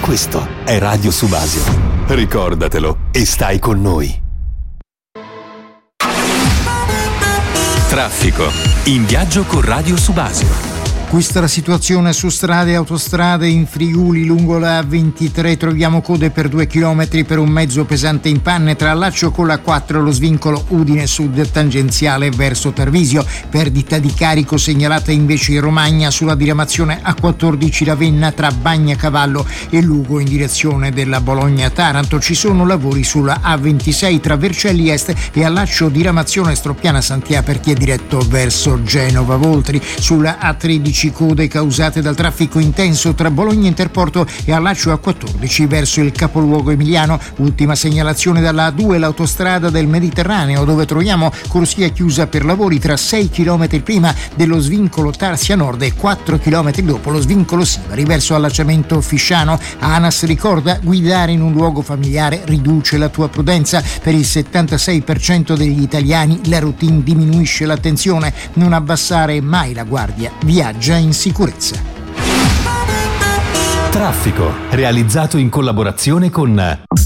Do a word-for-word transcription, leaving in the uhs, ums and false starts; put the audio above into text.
questo è Radio Subasio. Ricordatelo e stai con noi. Traffico. In viaggio con Radio Subasio. Questa è la situazione su strade e autostrade in Friuli. Lungo la A ventitré troviamo code per due chilometri per un mezzo pesante in panne tra Laccio con la quattro e lo svincolo Udine Sud tangenziale verso Tarvisio. Perdita di carico segnalata invece in Romagna sulla diramazione A quattordici Ravenna tra Bagnacavallo e Lugo in direzione della Bologna-Taranto. Ci sono lavori sulla A ventisei tra Vercelli Est e a Laccio diramazione Stroppiana Santia per chi è diretto verso Genova Voltri. Sulla A tredici code causate dal traffico intenso tra Bologna Interporto e a Laccio A quattordici verso il capoluogo emiliano. Ultima segnalazione dalla A due, l'autostrada del Mediterraneo, dove troviamo corsia chiusa per lavori tra sei chilometri prima dello svincolo Tarsia Nord e quattro chilometri dopo lo svincolo Sivari verso allacciamento Fisciano. ANAS ricorda: guidare in un luogo familiare riduce la tua prudenza. Per il settantasei per cento degli italiani la routine diminuisce l'attenzione. Non abbassare mai la guardia, viaggia in sicurezza. Traffico, realizzato in collaborazione con